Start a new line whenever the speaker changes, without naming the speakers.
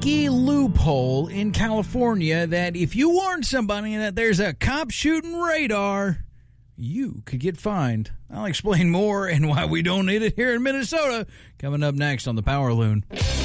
sneaky loophole in California that if you warn somebody that there's a cop shooting radar, you could get fined. I'll explain more and why we don't need it here in Minnesota coming up next on the Power Loon.